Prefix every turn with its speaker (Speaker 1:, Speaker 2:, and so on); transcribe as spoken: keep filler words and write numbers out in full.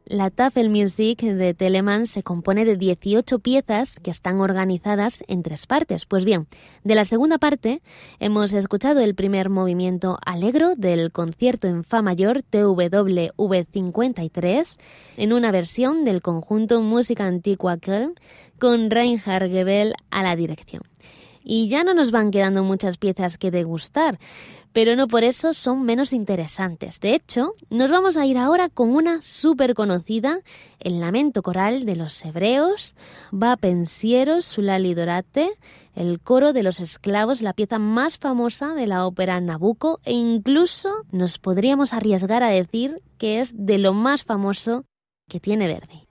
Speaker 1: La Tafelmusik de Telemann se compone de dieciocho piezas que están organizadas en tres partes. Pues bien, de la segunda parte hemos escuchado el primer movimiento Allegro del concierto en Fa mayor T W V cincuenta y tres en una versión del conjunto Música Antigua Köln con Reinhard Goebel a la dirección. Y ya no nos van quedando muchas piezas que degustar, pero no por eso son menos interesantes. De hecho, nos vamos a ir ahora con una súper conocida, el lamento coral de los hebreos, Va pensiero sull'ali dorate, el coro de los esclavos, la pieza más famosa de la ópera Nabucco, e incluso nos podríamos arriesgar a decir que es de lo más famoso que tiene Verdi.